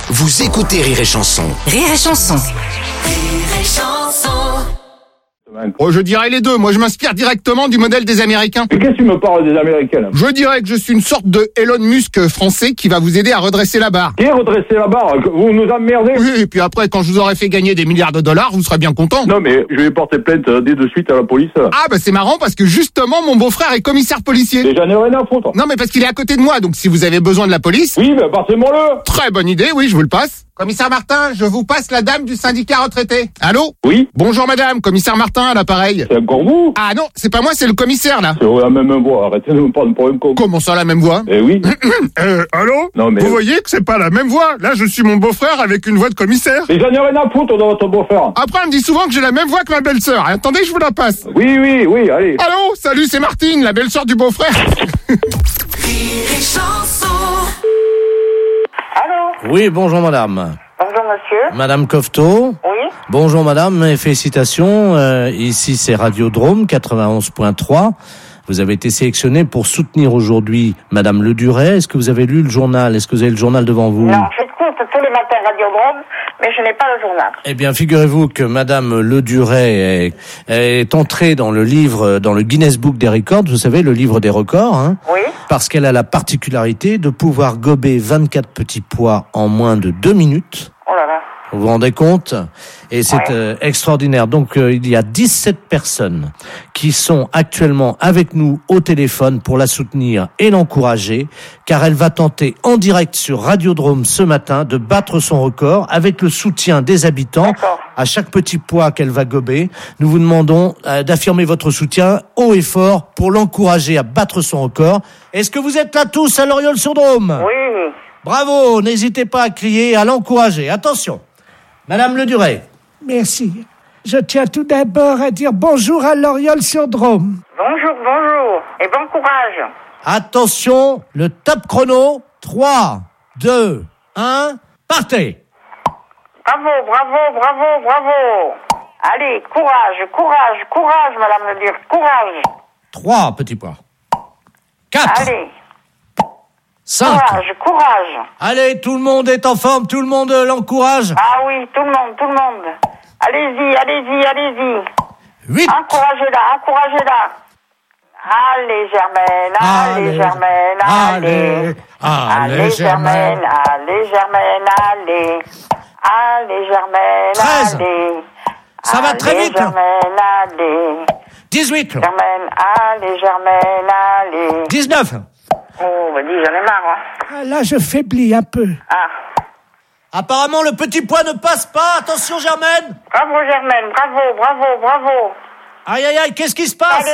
Vous écoutez Rire et Chanson. Rire et Chanson. Rire et Chanson. Oh, je dirais les deux. Moi, je m'inspire directement du modèle des Américains. Mais qu'est-ce que tu me parles des Américains là? Je dirais que je suis une sorte de Elon Musk français qui va vous aider à redresser la barre. Qui est redressé la barre? Vous nous emmerdez? Oui, et puis après, quand je vous aurai fait gagner des milliards de dollars, vous serez bien content. Non mais je vais porter plainte dès de suite à la police. Ah, bah c'est marrant parce que justement, mon beau-frère est commissaire policier. Et j'en ai rien à foutre. Non, mais parce qu'il est à côté de moi, donc si vous avez besoin de la police... Oui, mais passez-moi-le. Très bonne idée, oui, je vous le passe. Commissaire Martin, je vous passe la dame du syndicat retraité. Allô? Oui, Bonjour madame, commissaire Martin à l'appareil. c'est encore vous? Ah non, c'est pas moi, c'est le commissaire là. C'est la même voix, arrêtez de me prendre pour un con. Comment ça, la même voix? Eh oui. Allô? Non, mais- Vous voyez que c'est pas la même voix. Là, je suis mon beau-frère avec une voix de commissaire. Mais j'en ai rien à foutre de votre beau-frère. Après, on me dit souvent que j'ai la même voix que ma belle-sœur. Attendez, je vous la passe. Oui, allez. Allô? Salut, c'est Martine, la belle-sœur du beau-frère. Rire et Chanson. Allô? Oui, bonjour madame. Bonjour monsieur. Madame Cofteau. Oui? Bonjour madame et félicitations. Ici c'est Radiodrome 91.3. Vous avez été sélectionnée pour soutenir aujourd'hui Madame Le Duret. Est-ce que vous avez lu le journal? Est-ce que vous avez le journal devant vous? Non, j'écoute tous les matins Radiodrome, mais je n'ai pas le journal. Eh bien, figurez-vous que Madame Le Duret est entrée dans le livre, dans le Guinness Book des records. Vous savez, le livre des records, hein? Oui? Parce qu'elle a la particularité de pouvoir gober 24 petits pois en moins de 2 minutes. Oh là là. Vous vous rendez compte? Et c'est extraordinaire. Donc, il y a 17 personnes qui sont actuellement avec nous au téléphone pour la soutenir et l'encourager, car elle va tenter en direct sur Radiodrome ce matin de battre son record avec le soutien des habitants. D'accord. À chaque petit pois qu'elle va gober, nous vous demandons d'affirmer votre soutien haut et fort pour l'encourager à battre son record. Est-ce que vous êtes là tous à Loriol-sur-Drôme? Oui. Bravo, n'hésitez pas à crier et à l'encourager. Attention, Madame Le Duret. Merci. Je tiens tout d'abord à dire bonjour à Loriol-sur-Drôme. Bonjour. Et bon courage. Attention, le top chrono. 3, 2, 1, partez. Bravo. Allez, courage, madame Le Duret, courage. 3 petits pois. 4, Allez, 5. courage. Allez, tout le monde est en forme, tout le monde l'encourage. Ah oui, tout le monde. Allez-y. 8. Encouragez-la. Allez, Germaine, allez. Allez, Germaine, allez. Allez, Germaine, 13. allez. Ça va très vite. Germaine, allez. 18. Germaine, allez. 19. Oh, bah dis, j'en ai marre, hein. Ah, là, je faiblis un peu. Ah, Apparemment, le petit pois ne passe pas. Attention, Germaine. bravo, Germaine, bravo. Aïe, qu'est-ce qui se passe?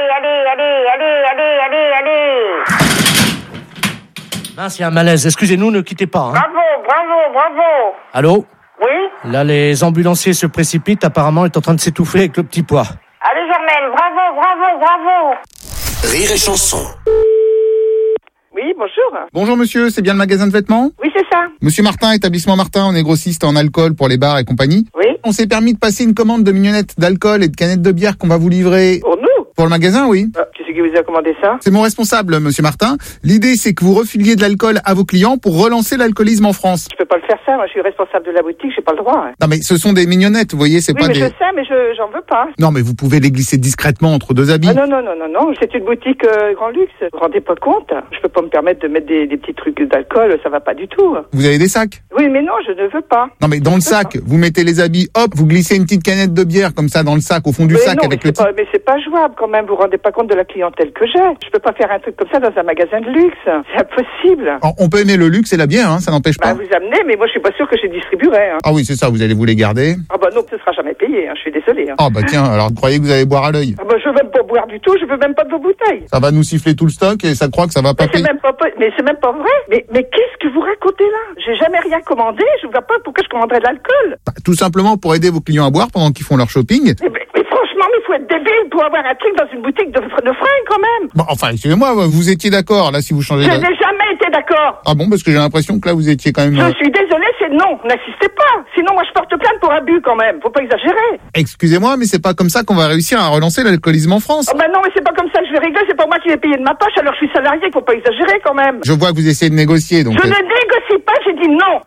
Allez. Mince, il y a un malaise. Excusez-nous, ne quittez pas. Hein. Bravo. Allô? Oui? Là, les ambulanciers se précipitent. Apparemment, il est en train de s'étouffer avec le petit pois. Allez, Germaine, bravo. Rire et Chanson. Oui, bonjour. Bonjour monsieur, c'est bien le magasin de vêtements? Oui, c'est ça. Monsieur Martin, établissement Martin, on est grossiste en alcool pour les bars et compagnie. Oui. On s'est permis de passer une commande de mignonnettes d'alcool et de canettes de bière qu'on va vous livrer. Pour nous? Pour le magasin, oui. Qui c'est qui vous a commandé ça? C'est mon responsable, monsieur Martin. L'idée, c'est que vous refiliez de l'alcool à vos clients pour relancer l'alcoolisme en France. Je peux pas le faire ça, moi je suis responsable de la boutique, j'ai pas le droit. Hein. Non, mais ce sont des mignonnettes, vous voyez, c'est Oui, pas mais des... je sais, mais j'en veux pas. Non, mais vous pouvez les glisser discrètement entre deux habits. Ah non, c'est une boutique grand luxe. Vous vous rendez pas compte? Je peux pas me permettre de mettre des petits trucs d'alcool, ça va pas du tout. Vous avez des sacs? Oui, mais non, je ne veux pas. Non, mais dans le sac, vous mettez les habits, hop, vous glissez une petite canette de bière comme ça dans le sac, au fond du Mais sac non, avec mais le c'est pas, mais c'est pas jouable quand même, vous vous rendez pas compte de la clientèle que j'ai. Je peux pas faire un truc comme ça dans un magasin de luxe. C'est impossible. Alors, on peut aimer le luxe et la bière, hein, ça n'empêche Bah, pas. vous amenez, mais moi je suis pas sûr que je distribuerai. Hein. Ah oui, c'est ça, vous allez vous les garder. Ah bah non, ce sera jamais payé, hein. Je suis désolé. Hein. Ah bah tiens, alors vous croyez que vous allez boire à l'œil? Ah bah je veux même pas boire du tout, je veux même pas de vos bouteilles. Ça va nous siffler tout le stock et ça croit que ça va pas Mais c'est payer. même pas vrai. Mais qu'est-ce que vous racontez là? J'ai jamais rien commandé, je vois pas pourquoi je commanderais de l'alcool. Bah, tout simplement pour aider vos clients à boire pendant qu'ils font leur shopping. Mais franchement, il faut être débile pour avoir un truc dans une boutique de fringues quand même. Bon, enfin, excusez-moi, vous étiez d'accord, là, si vous changez Je de... n'ai jamais été d'accord. Ah bon, parce que j'ai l'impression que là, vous étiez quand même... Je suis désolé, c'est non, n'insistez pas. Sinon, moi, je porte plainte pour abus quand même. Faut pas exagérer. Excusez-moi, mais c'est pas comme ça qu'on va réussir à relancer l'alcoolisme en France. Oh ben non, mais c'est pas comme ça que je vais régler. C'est pas moi qui vais payer de ma poche. Alors, je suis salarié. Faut pas exagérer quand même. Je vois que vous essayez de négocier, donc... Je ne négocie pas. J'ai dit non.